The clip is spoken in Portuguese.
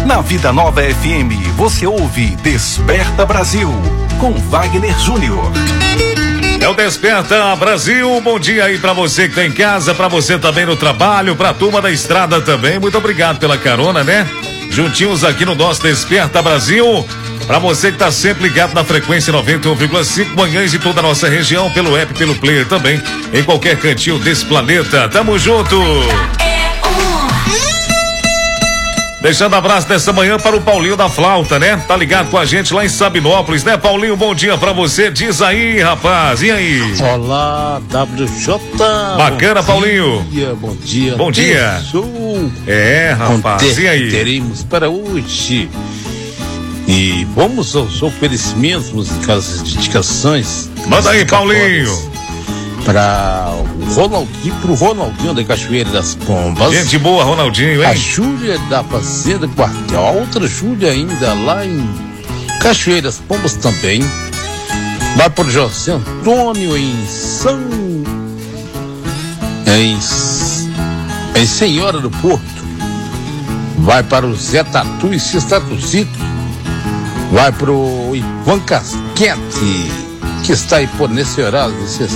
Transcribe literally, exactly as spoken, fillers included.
Na Vida Nova F M, você ouve Desperta Brasil, com Wagner Júnior. É o Desperta Brasil, bom dia aí pra você que tá em casa, pra você também no trabalho, pra turma da estrada também, muito obrigado pela carona, né? Juntinhos aqui no nosso Desperta Brasil, pra você que tá sempre ligado na frequência noventa e um vírgula cinco, manhãs de toda a nossa região, pelo app, pelo player também, em qualquer cantinho desse planeta, tamo junto! Deixando abraço dessa manhã para o Paulinho da Flauta, né? Tá ligado com a gente lá em Sabinópolis, né, Paulinho? Bom dia pra você. Diz aí, rapaz. E aí? Olá, W J. Bacana, bom Paulinho. Dia, bom dia. Bom dia. Terçou. É, rapaz. E aí? Teremos para hoje. E vamos aos oferecimentos musicais, dedicações. Manda aí, Paulinho. Para o Ronaldinho, pro Ronaldinho da Cachoeira das Pombas. Gente boa, Ronaldinho, hein? A Júlia da Fazenda Quartel. A outra Júlia ainda lá em Cachoeira das Pombas também. Vai para o José Antônio em São... Em, em Senhora do Porto. Vai para o Zé Tatu e Cistatucito. Vai para o Ivan Casquete, que está aí por nesse horário.